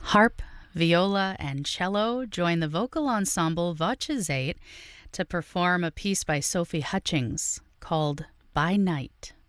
Harp, viola, and cello join the vocal ensemble Voce 8 to perform a piece by Sophie Hutchings called By Night.